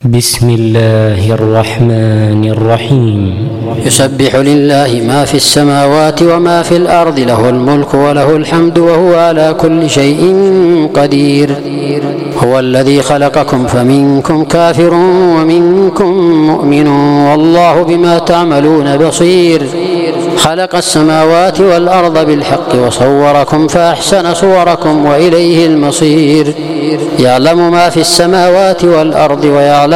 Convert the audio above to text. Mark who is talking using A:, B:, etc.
A: بسم الله الرحمن الرحيم.
B: يسبح لله ما في السماوات وما في الأرض، له الملك وله الحمد وهو على كل شيء قدير. هو الذي خلقكم فمنكم كافر ومنكم مؤمن والله بما تعملون بصير. خلق السماوات والأرض بالحق وصوركم فأحسن صوركم وإليه المصير. يعلم ما في السماوات والأرض ويعلم